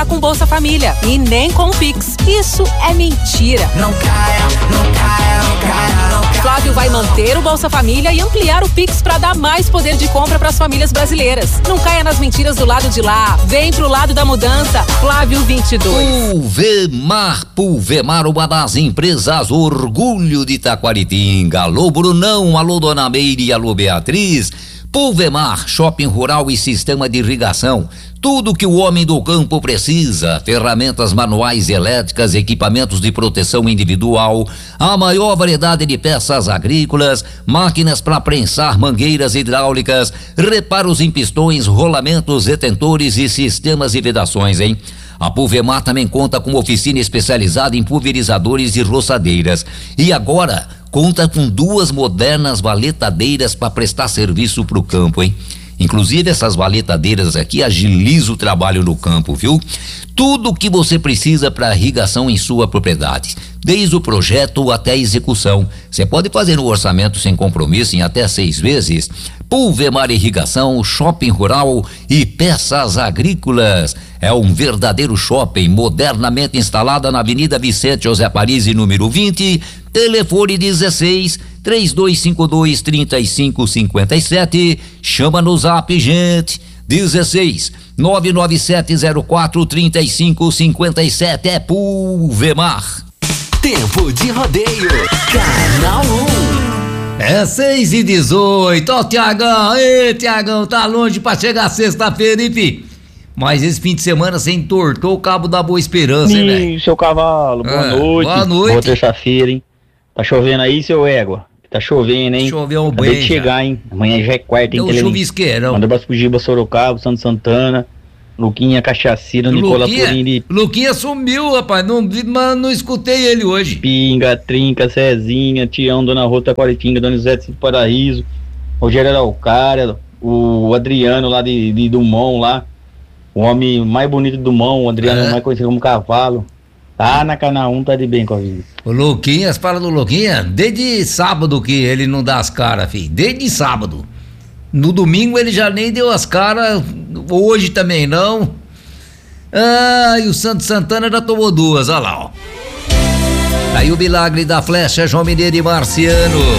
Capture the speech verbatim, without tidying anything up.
pagar com Bolsa Família e nem com Pix. Isso é mentira. Não caia, não caia, não caia, não caia. Flávio vai manter o Bolsa Família e ampliar o Pix para dar mais poder de compra para as famílias brasileiras. Não caia nas mentiras do lado de lá. Vem pro lado da mudança. Flávio vinte e dois. Pulvemar, Pulvemar, uma das empresas orgulho de Taquaritinga. Alô, Brunão, alô, Dona Meire, alô, Beatriz. Pulvemar, shopping rural e sistema de irrigação. Tudo que o homem do campo precisa: ferramentas manuais e elétricas, equipamentos de proteção individual, a maior variedade de peças agrícolas, máquinas para prensar mangueiras hidráulicas, reparos em pistões, rolamentos, retentores e sistemas de vedações, hein? A Pulvemar também conta com oficina especializada em pulverizadores e roçadeiras. E agora conta com duas modernas valetadeiras para prestar serviço pro campo, hein? Inclusive essas valetadeiras aqui agilizam o trabalho no campo, viu? Tudo o que você precisa para irrigação em sua propriedade, desde o projeto até a execução. Você pode fazer o orçamento sem compromisso em até seis vezes. Pulvemar Irrigação, shopping rural e peças agrícolas. É um verdadeiro shopping modernamente instalado na Avenida Vicente José Paris, número vinte. Telefone dezesseis, três dois cinco dois, três cinco cinco sete. Chama no zap, gente. dezesseis, nove nove sete zero quatro, três cinco cinco sete. É Pulvemar. Tempo de rodeio. Canal um. É seis e dezoito. Ó, Tiagão, ei, Tiagão, tá longe pra chegar sexta-feira, hein, fi? Mas esse fim de semana você entortou o cabo da Boa Esperança, hein, velho? Seu cavalo, boa É, noite. boa noite. Boa terça-feira, hein? Tá chovendo aí, seu égua? Tá chovendo, hein? Choveu um Acabei bem de já. chegar, hein? Amanhã já é quarta, hein, Deu um Telelim? chuvisqueirão. Manda abraço pro Giba Sorocaba, Santo Santana, Luquinha Cachaceira, Nicola Purim de Luquinha sumiu, rapaz. Não, vi- mas não escutei ele hoje. Pinga, Trinca, Cezinha, Tião, Dona Rota, Quaritinga, Dona José de Paraíso, Rogério Araucária, o Adriano lá de, de Dumont lá, o homem mais bonito do Dumont, o Adriano É. mais conhecido como Cavalo. Tá na Canal um, tá de bem com a vida. O Luquinhas, fala do Luquinha, desde sábado que ele não dá as caras, filho. Desde sábado. No domingo ele já nem deu as caras, hoje também não. Ah, e o Santo Santana já tomou duas, olha lá, ó. Aí o milagre da flecha, João Mineiro e Marciano.